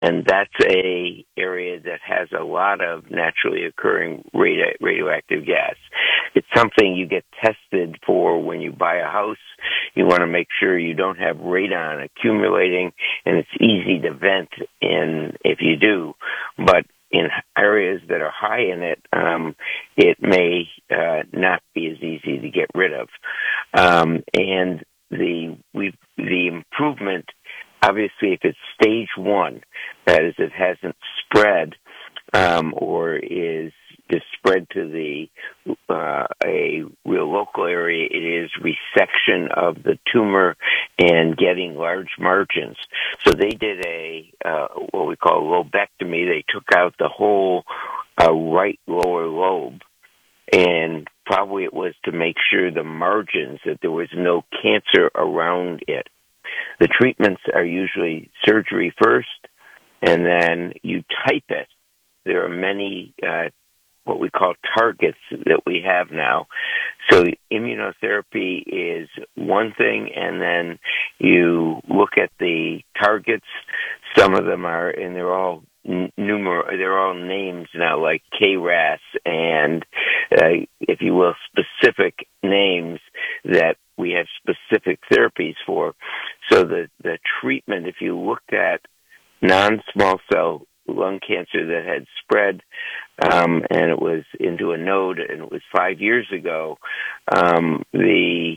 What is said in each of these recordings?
and that's a area that has a lot of naturally occurring radioactive gas. It's something you get tested for when you buy a house. You want to make sure you don't have radon accumulating, and it's easy to vent in if you do. But in areas that are high in it, it may not be as easy to get rid of. And the improvement, obviously, if it's stage 1, that is, it hasn't spread or is just spread to a real local area, it is resection of the tumor and getting large margins. So they did what we call a lobectomy. They took out the whole right lower lobe, and probably it was to make sure the margins, that there was no cancer around it. The treatments are usually surgery first, and then you type it. There are many what we call targets that we have now. So immunotherapy is one thing, and then you look at the targets. Some of them are, and they're all they're all names now, like KRAS, and if you will, specific names that we have specific therapies for. So the treatment, if you looked at non-small cell lung cancer that had spread, and it was into a node, and it was 5 years ago, the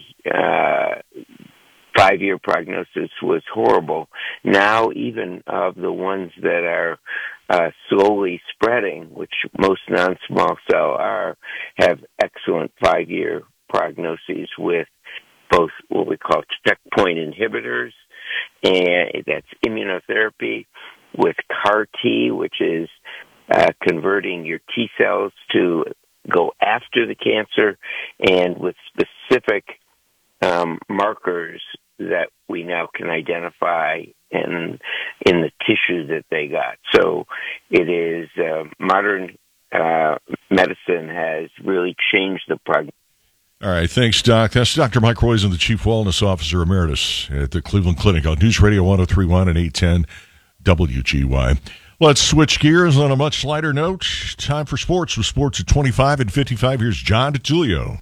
5-year prognosis was horrible. Now, even of the ones that are slowly spreading, which most non-small cell have excellent 5-year prognoses with both what we call checkpoint inhibitors, and that's immunotherapy, with CAR T, which is converting your T cells to go after the cancer, and with specific markers that we now can identify in the tissue that they got. So it is modern medicine has really changed the prognosis. All right, thanks, Doc. That's Dr. Mike Roizen, the Chief Wellness Officer Emeritus at the Cleveland Clinic on News Radio 103.1 and 810 WGY. Let's switch gears on a much lighter note. Time for sports with Sports at 25 and 55. Here's John DiTullio.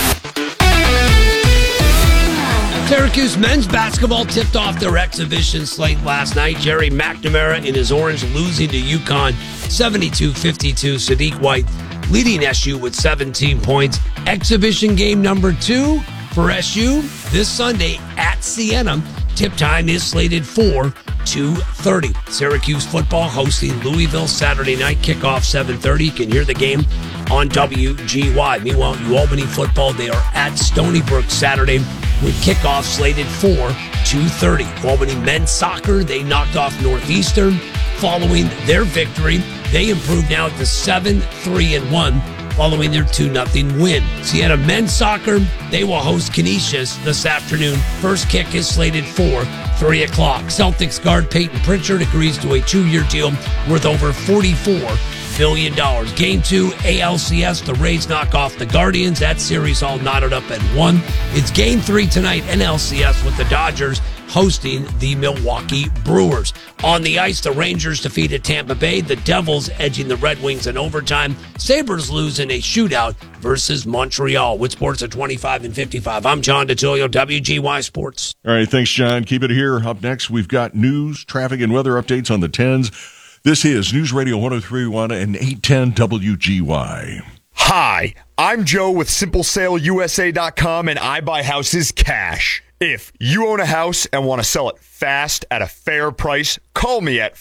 Syracuse men's basketball tipped off their exhibition slate last night. Jerry McNamara in his orange losing to UConn 72-52. Sadiq White leading SU with 17 points. Exhibition game number 2 for SU this Sunday at Siena. Tip time is slated for 2:30. Syracuse football hosting Louisville Saturday night. Kickoff 7:30. You can hear the game on WGY. Meanwhile, Albany football, they are at Stony Brook Saturday with kickoff slated for 2:30. Albany men's soccer, they knocked off Northeastern following their victory. They improved now to 7-3-1 following their 2-0 win. Siena men's soccer, they will host Canisius this afternoon. First kick is slated for 3 o'clock. Celtics guard Peyton Pritchard agrees to a 2-year deal worth over $44 million. Game 2, ALCS, the Rays knock off the Guardians. That series all knotted up at 1. It's Game 3 tonight, NLCS, with the Dodgers hosting the Milwaukee Brewers. On the ice, the Rangers defeated Tampa Bay. The Devils edging the Red Wings in overtime. Sabres lose in a shootout versus Montreal. With Sports at 25 and 55, I'm John DiTullio, WGY Sports. All right, thanks, John. Keep it here. Up next, we've got news, traffic, and weather updates on the 10s. This is News Radio 103.1 and 810 WGY. Hi, I'm Joe with SimpleSaleUSA.com, and I buy houses cash. If you own a house and want to sell it fast at a fair price, call me at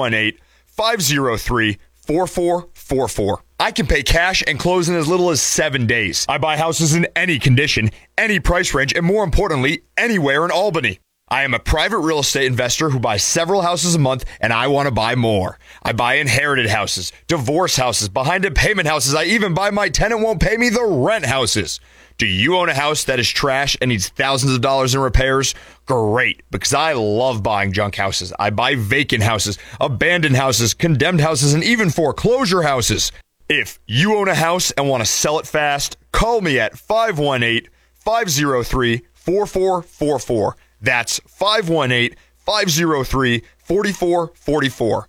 518-503-4444. I can pay cash and close in as little as 7 days. I buy houses in any condition, any price range, and more importantly, anywhere in Albany. I am a private real estate investor who buys several houses a month, and I want to buy more. I buy inherited houses, divorce houses, behind-in-payment houses. I even buy my tenant won't pay me the rent houses. Do you own a house that is trash and needs thousands of dollars in repairs? Great, because I love buying junk houses. I buy vacant houses, abandoned houses, condemned houses, and even foreclosure houses. If you own a house and want to sell it fast, call me at 518-503-4444. That's 518-503-4444.